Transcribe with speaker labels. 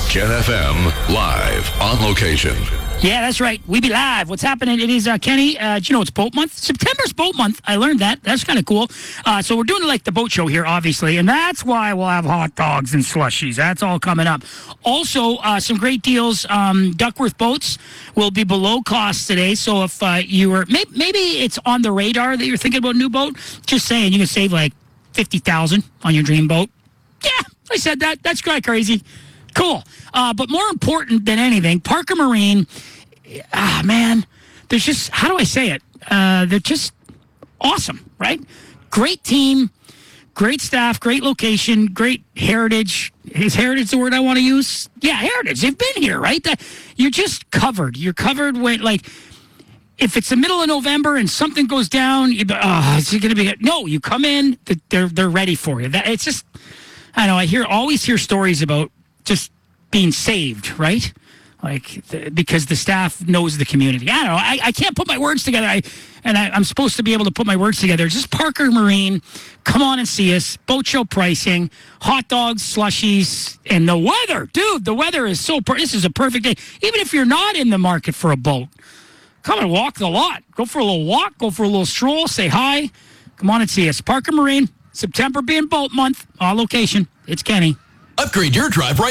Speaker 1: Gen FM, live on location.
Speaker 2: Yeah, that's right. We be live. What's happening? It is Kenny. Do you know it's boat month? September's boat month. I learned that. That's kind of cool. So we're doing like the boat show here, obviously, and that's why we'll have hot dogs and slushies. That's all coming up. Also, some great deals. Duckworth Boats will be below cost today. So if you were maybe it's on the radar that you're thinking about a new boat, just saying you can save like $50,000 on your dream boat. Yeah, I said that. That's kind of crazy. Cool. But more important than anything, Parker Marine, man, there's just, how do I say it? They're just awesome, right? Great team, great staff, great location, great heritage. Is heritage the word I want to use? Yeah, heritage. They've been here, right? You're just covered. You're covered with, like, if it's the middle of November and something goes down, it's going to be, no, you come in, they're ready for you. It's just, I know, always hear stories about just being saved, right? Like, because the staff knows the community. I don't know. I can't put my words together. I'm supposed to be able to put my words together. Just Parker Marine. Come on and see us. Boat show pricing, hot dogs, slushies, and the weather. Dude, the weather is so this is a perfect day. Even if you're not in the market for a boat, come and walk the lot. Go for a little walk. Go for a little stroll. Say hi. Come on and see us. Parker Marine. September being boat month. On location. It's Kenny.
Speaker 3: Upgrade your drive right